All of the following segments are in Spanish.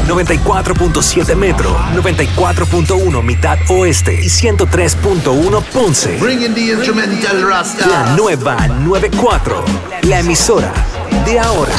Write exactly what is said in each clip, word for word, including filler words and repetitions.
noventa y cuatro punto siete Metro, noventa y cuatro punto uno Mitad Oeste y ciento tres punto uno Ponce. Bringing the instrumental Rasta. La nueva noventa y cuatro, la emisora de ahora.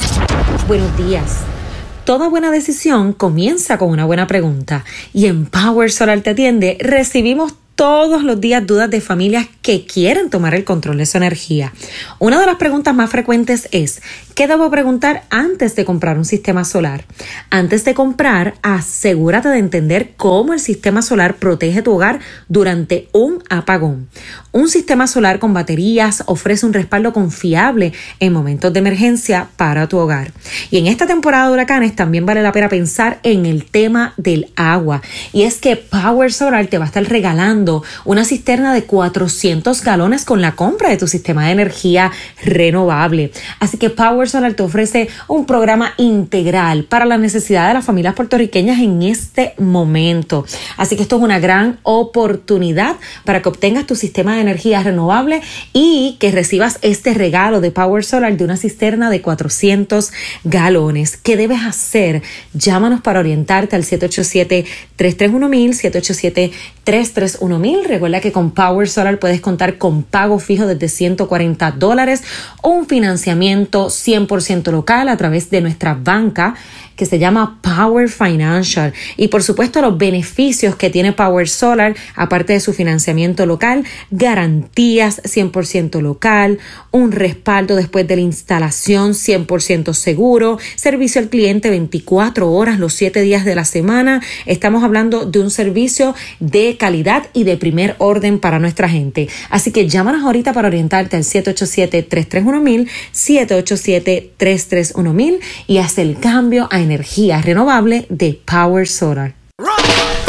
Buenos días. Toda buena decisión comienza con una buena pregunta. Y en Power Solar Te Atiende recibimos todos los días dudas de familias que quieren tomar el control de su energía. Una de las preguntas más frecuentes es: ¿qué debo preguntar antes de comprar un sistema solar? Antes de comprar, asegúrate de entender cómo el sistema solar protege tu hogar durante un apagón. Un sistema solar con baterías ofrece un respaldo confiable en momentos de emergencia para tu hogar. Y en esta temporada de huracanes también vale la pena pensar en el tema del agua. Y es que Power Solar te va a estar regalando una cisterna de cuatrocientos galones con la compra de tu sistema de energía renovable. Así que Power Solar te ofrece un programa integral para la necesidad de las familias puertorriqueñas en este momento. Así que esto es una gran oportunidad para que obtengas tu sistema de energía renovable y que recibas este regalo de Power Solar de una cisterna de cuatrocientos galones. ¿Qué debes hacer? Llámanos para orientarte al siete ocho siete, tres tres uno mil, siete ocho siete, tres tres uno mil. Recuerda que con Power Solar puedes contar con pago fijo desde ciento cuarenta dólares o un financiamiento cien por ciento local a través de nuestra banca que se llama Power Financial. Y por supuesto los beneficios que tiene Power Solar, aparte de su financiamiento local, garantías cien por ciento local, un respaldo después de la instalación cien por ciento seguro, servicio al cliente veinticuatro horas los siete días de la semana. Estamos hablando de un servicio de calidad y de primer orden para nuestra gente. Así que llámanos ahorita para orientarte al siete ocho siete, tres tres uno mil, siete ocho siete, tres tres uno mil y haz el cambio a energía renovable de Power Solar.